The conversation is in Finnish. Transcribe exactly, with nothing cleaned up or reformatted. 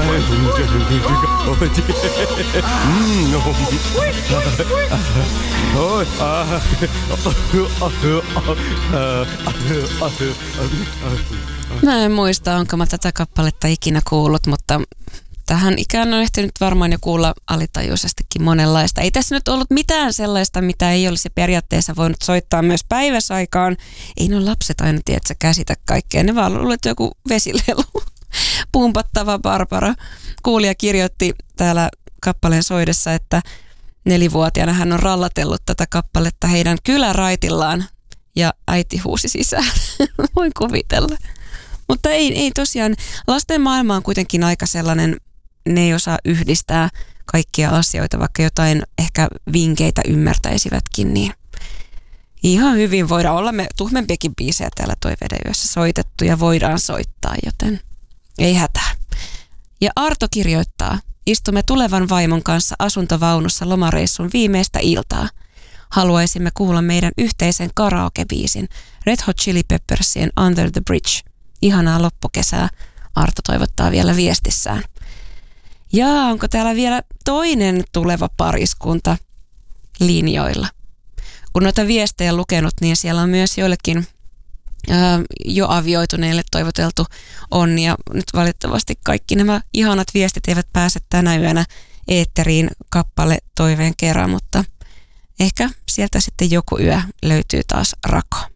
Mä en muista, onko mä tätä kappaletta ikinä kuullut, mutta tähän ikään on ehtinyt varmaan jo kuulla alitajuisestikin monenlaista. Ei tässä nyt ollut mitään sellaista, mitä ei olisi periaatteessa voinut soittaa myös päiväsaikaan. Ei no lapset aina tiedä, että sä käsitä kaikkea. Ne vaan luulet joku vesilelu. Pumpattava Barbara. Kuulija kirjoitti täällä kappaleen soidessa, että nelivuotiaana hän on rallatellut tätä kappaletta heidän kyläraitillaan ja äiti huusi sisään. Voin kuvitella. Mutta ei, ei tosiaan, lasten maailma on kuitenkin aika sellainen, ne ei osaa yhdistää kaikkia asioita, vaikka jotain ehkä vinkeitä ymmärtäisivätkin, niin ihan hyvin voidaan olla. Me tuhmempiakin biisejä täällä Toiveiden yössä soitettu ja voidaan soittaa, joten ei hätää. Ja Arto kirjoittaa, istumme tulevan vaimon kanssa asuntovaunussa lomareissun viimeistä iltaa. Haluaisimme kuulla meidän yhteisen karaoke-biisin Red Hot Chili Peppersien Under the Bridge. Ihanaa loppukesää, Arto toivottaa vielä viestissään. Ja onko täällä vielä toinen tuleva pariskunta linjoilla? Kun noita viestejä lukenut, niin siellä on myös joillekin ää, jo avioituneille toivoteltu onni. Ja nyt valitettavasti kaikki nämä ihanat viestit eivät pääse tänä yönä eetteriin kappale toiveen kerran, mutta ehkä sieltä sitten joku yö löytyy taas rako.